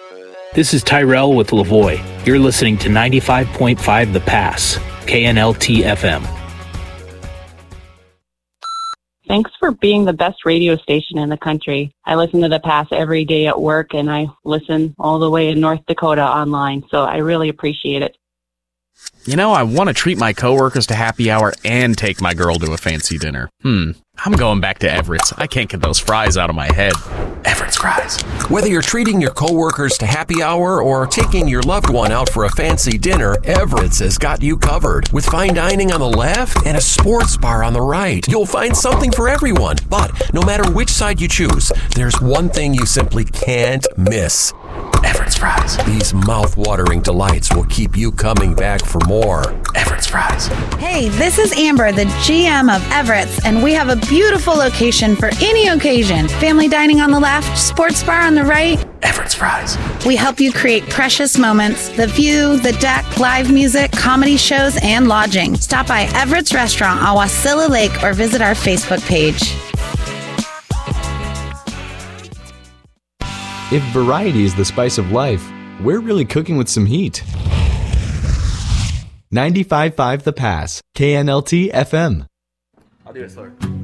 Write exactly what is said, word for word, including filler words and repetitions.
This is Tyrell with Lavoie. You're listening to ninety-five point five The Pass, K N L T F M. Thanks for being the best radio station in the country. I listen to The Pass every day at work, and I listen all the way in North Dakota online, so I really appreciate it. You know, I want to treat my coworkers to happy hour and take my girl to a fancy dinner. Hmm, I'm going back to Everett's. I can't get those fries out of my head. Everett's fries. Whether you're treating your coworkers to happy hour or taking your loved one out for a fancy dinner, Everett's has got you covered. With fine dining on the left and a sports bar on the right, you'll find something for everyone. But no matter which side you choose, there's one thing you simply can't miss. Everett's fries. These mouth-watering delights will keep you coming back for more. Everett's fries. Hey, this is Amber, the G M of Everett's, and we have a beautiful location for any occasion. Family dining on the left, sports bar on the right. Everett's fries. We help you create precious moments. The view, the deck, live music, comedy shows, and lodging. Stop by Everett's Restaurant on Wasilla Lake or visit our Facebook page. If variety is the spice of life, we're really cooking with some heat. ninety-five point five The Pass, K N L T F M. I'll do it slower.